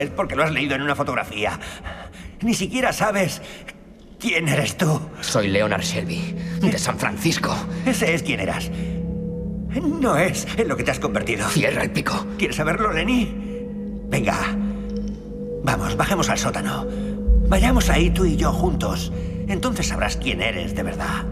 Es porque lo has leído en una fotografía. Ni siquiera sabes quién eres tú. Soy Leonard Shelby, de San Francisco. Ese es quién eras. No es en lo que te has convertido. Cierra el pico. ¿Quieres saberlo, Lenny? Venga. Vamos, bajemos al sótano. Vayamos ahí tú y yo juntos. Entonces sabrás quién eres de verdad.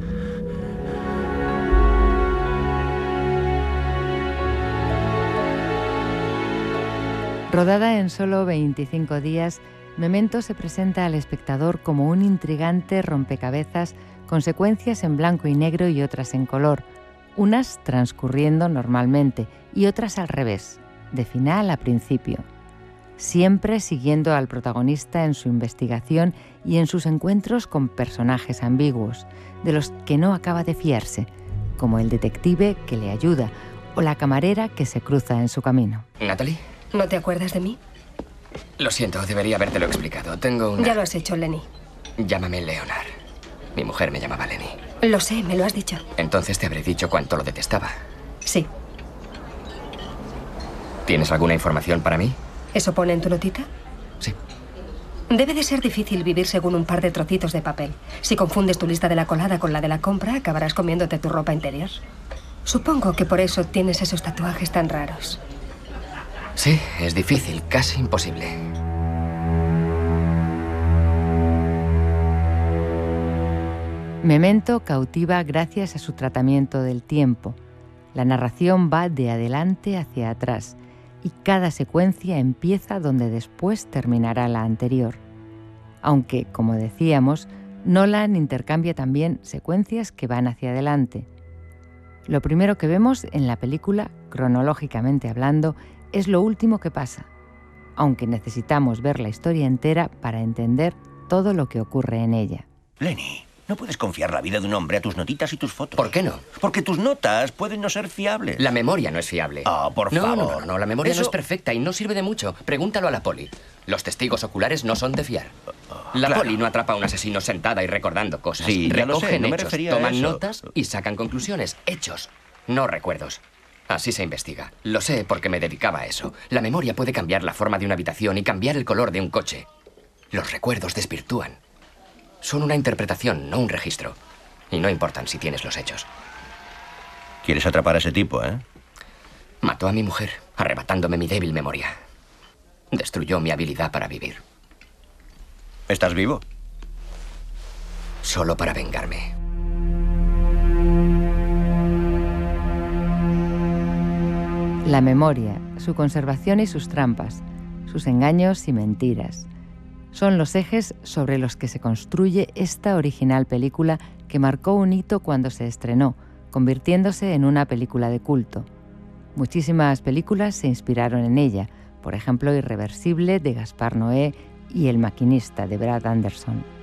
Rodada en solo 25 días, Memento se presenta al espectador como un intrigante rompecabezas con secuencias en blanco y negro y otras en color, unas transcurriendo normalmente y otras al revés, de final a principio. Siempre siguiendo al protagonista en su investigación y en sus encuentros con personajes ambiguos, de los que no acaba de fiarse, como el detective que le ayuda o la camarera que se cruza en su camino. ¿Natalie? ¿No te acuerdas de mí? Lo siento, debería habértelo explicado. Tengo una... Ya lo has hecho, Lenny. Llámame Leonard. Mi mujer me llamaba Lenny. Lo sé, me lo has dicho. Entonces te habré dicho cuánto lo detestaba. Sí. ¿Tienes alguna información para mí? ¿Eso pone en tu notita? Sí. Debe de ser difícil vivir según un par de trocitos de papel. Si confundes tu lista de la colada con la de la compra, acabarás comiéndote tu ropa interior. Supongo que por eso tienes esos tatuajes tan raros. Sí, es difícil, casi imposible. Memento cautiva gracias a su tratamiento del tiempo. La narración va de adelante hacia atrás y cada secuencia empieza donde después terminará la anterior. Aunque, como decíamos, Nolan intercambia también secuencias que van hacia adelante. Lo primero que vemos en la película, cronológicamente hablando, es lo último que pasa, aunque necesitamos ver la historia entera para entender todo lo que ocurre en ella. Lenny, no puedes confiar la vida de un hombre a tus notitas y tus fotos. ¿Por qué no? Porque tus notas pueden no ser fiables. La memoria no es fiable. Por favor. No, la memoria no es perfecta y no sirve de mucho. Pregúntalo a la poli. Los testigos oculares no son de fiar. La poli no atrapa a un asesino sentada y recordando cosas. Sí, ya lo sé, recogen no me hechos, refería a toman eso. notas y sacan conclusiones. Hechos, no recuerdos. Así se investiga. Lo sé porque me dedicaba a eso. La memoria puede cambiar la forma de una habitación y cambiar el color de un coche. Los recuerdos desvirtúan. Son una interpretación, no un registro. Y no importan si tienes los hechos. ¿Quieres atrapar a ese tipo, eh? Mató a mi mujer, arrebatándome mi débil memoria. Destruyó mi habilidad para vivir. ¿Estás vivo? Solo para vengarme. La memoria, su conservación y sus trampas, sus engaños y mentiras, son los ejes sobre los que se construye esta original película que marcó un hito cuando se estrenó, convirtiéndose en una película de culto. Muchísimas películas se inspiraron en ella, por ejemplo Irreversible de Gaspar Noé y El maquinista de Brad Anderson.